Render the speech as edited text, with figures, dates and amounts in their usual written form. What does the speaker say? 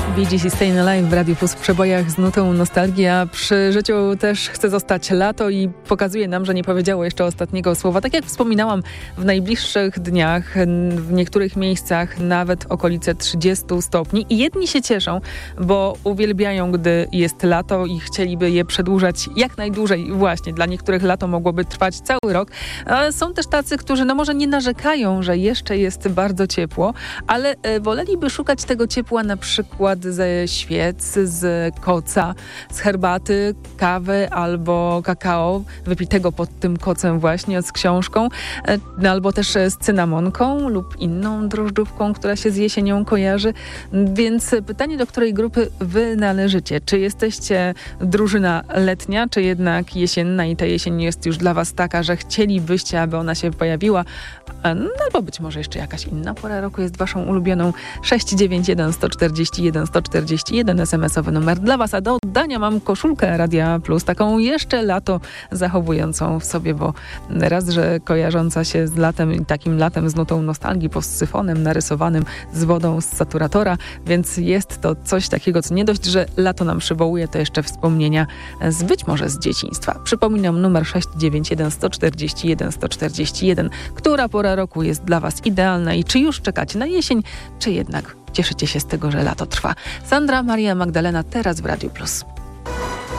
Bee Gees i Stayin' Alive w Radiu Plus w przebojach z nutą nostalgia. Przy życiu też chce zostać lato i pokazuje nam, że nie powiedziało jeszcze ostatniego słowa. Tak jak wspominałam, w najbliższych dniach w niektórych miejscach nawet okolice 30 stopni. I jedni się cieszą, bo uwielbiają, gdy jest lato i chcieliby je przedłużać jak najdłużej. Właśnie, dla niektórych lato mogłoby trwać cały rok. Ale są też tacy, którzy może nie narzekają, że jeszcze jest bardzo ciepło, ale woleliby szukać tego ciepła na przykład ze świec, z koca, z herbaty, kawy albo kakao wypitego pod tym kocem właśnie z książką, albo też z cynamonką lub inną drożdżówką, która się z jesienią kojarzy. Więc pytanie, do której grupy wy należycie? Czy jesteście drużyna letnia, czy jednak jesienna i ta jesień jest już dla was taka, że chcielibyście, aby ona się pojawiła? Albo być może jeszcze jakaś inna pora roku jest waszą ulubioną. 691 141 141 SMS-owy numer dla was, a do oddania mam koszulkę Radia Plus, taką jeszcze lato zachowującą w sobie, bo raz, że kojarząca się z latem i takim latem z nutą nostalgii, pod syfonem narysowanym z wodą z saturatora, więc jest to coś takiego, co nie dość, że lato nam przywołuje, to jeszcze wspomnienia być może z dzieciństwa. Przypominam numer 691 141 141. Która pora roku jest dla was idealna i czy już czekacie na jesień, czy jednak cieszycie się z tego, że lato trwa? Sandra Maria Magdalena teraz w Radiu Plus.